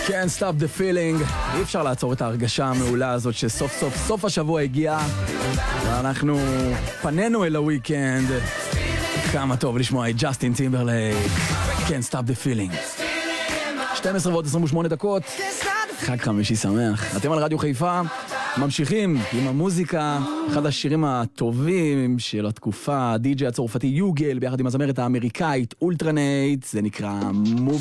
Can't stop the feeling. אי אפשר לעצור את ההרגשה המעולה הזאת שסוף סוף השבוע הגיע ואנחנו פנינו אל הוויקנד. כמה טוב לשמוע את ג'סטין טימברלייק. Can't stop the feeling. 12:28. חג חמישי שמח. אתם על רדיו חיפה, ממשיכים עם המוזיקה, אחד השירים הטובים של התקופה, הדי-ג'יי הצרפתי יוגל ביחד עם הזמרת האמריקאית אולטרנייט, זה נקרא